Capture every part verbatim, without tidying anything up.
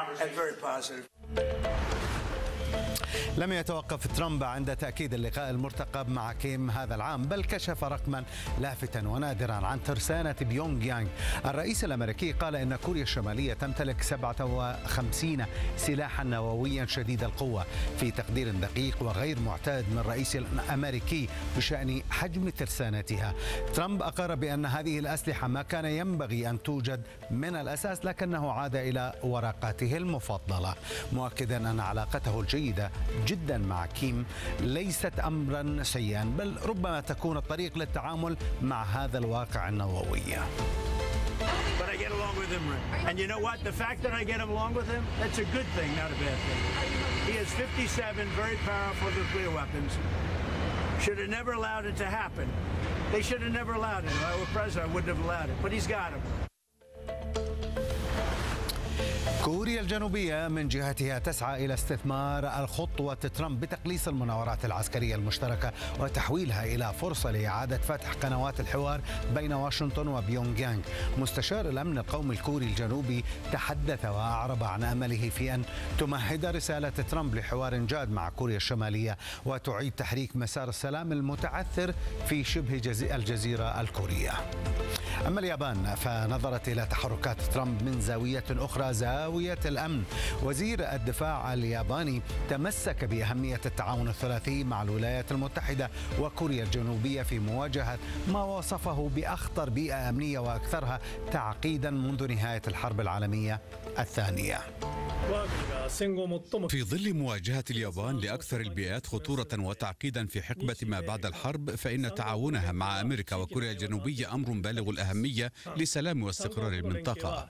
and very positive. لم يتوقف ترامب عند تأكيد اللقاء المرتقب مع كيم هذا العام، بل كشف رقما لافتا ونادرا عن ترسانة بيونغ يانغ. الرئيس الأمريكي قال إن كوريا الشمالية تمتلك سبعة وخمسين سلاحا نوويا شديد القوة، في تقدير دقيق وغير معتاد من الرئيس الأمريكي بشأن حجم ترسانتها. ترامب أقر بأن هذه الأسلحة ما كان ينبغي أن توجد من الأساس، لكنه عاد إلى ورقاته المفضلة، مؤكدا أن علاقته الجيدة جدا مع كيم ليست أمرا سيئا، بل ربما تكون الطريق للتعامل مع هذا الواقع النووي. But I get along with him. And you know what? The fact that I get along with him, that's a good thing, not a bad thing. He has fifty-seven very powerful nuclear weapons. Should have never allowed it to happen. They should have never allowed it. If I were president, I wouldn't have allowed it. But he's got them. كوريا الجنوبية من جهتها تسعى إلى استثمار الخطوة ترامب بتقليص المناورات العسكرية المشتركة وتحويلها إلى فرصة لإعادة فتح قنوات الحوار بين واشنطن وبيونغ يانغ. مستشار الأمن القومي الكوري الجنوبي تحدث وأعرب عن أمله في أن تمهد رسالة ترامب لحوار جاد مع كوريا الشمالية وتعيد تحريك مسار السلام المتعثر في شبه الجزيرة الكورية. أما اليابان فنظرت إلى تحركات ترامب من زاوية أخرى، زاوية الأمن. وزير الدفاع الياباني تمسك بأهمية التعاون الثلاثي مع الولايات المتحدة وكوريا الجنوبية في مواجهة ما وصفه بأخطر بيئة أمنية وأكثرها تعقيدا منذ نهاية الحرب العالمية الثانية. في ظل مواجهة اليابان لأكثر البيئات خطورة وتعقيدا في حقبة ما بعد الحرب، فإن تعاونها مع أمريكا وكوريا الجنوبية أمر بالغ الأهمية لسلام واستقرار المنطقة.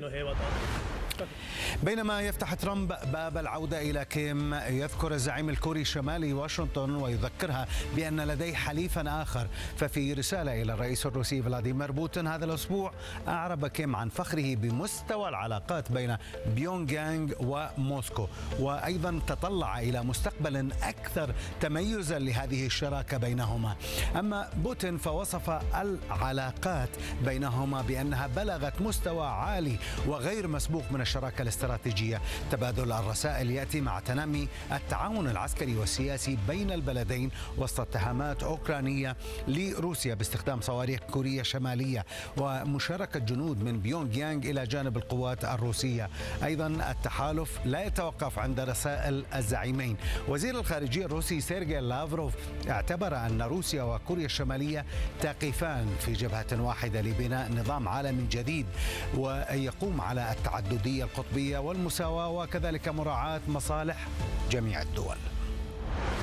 بينما يفتح ترامب باب العودة إلى كيم، يذكر الزعيم الكوري الشمالي واشنطن ويذكرها بأن لديه حليفا آخر. ففي رسالة إلى الرئيس الروسي فلاديمير بوتين هذا الأسبوع أعرب كيم عن فخره بمستوى العلاقات بين بيونغ يانغ وموسكو، وأيضا تطلع إلى مستقبل أكثر تميزا لهذه الشراكة بينهما. أما بوتين فوصف العلاقات بينهما بأنها بلغت مستوى عالي وغير مسبوق من الشراكة الاستراتيجية. تبادل الرسائل يأتي مع تنامي التعاون العسكري والسياسي بين البلدين وسط اتهامات أوكرانية لروسيا باستخدام صواريخ كوريا الشمالية ومشاركة جنود من بيونغ يانغ إلى جانب القوات الروسية. أيضا التحالف لا يتوقف عند رسائل الزعيمين. وزير الخارجية الروسي سيرجي لافروف اعتبر أن روسيا وكوريا الشمالية تقفان في جبهة واحدة لبناء نظام عالمي جديد ويقوم على التعددية القطبية والمساواة وكذلك مراعاة مصالح جميع الدول.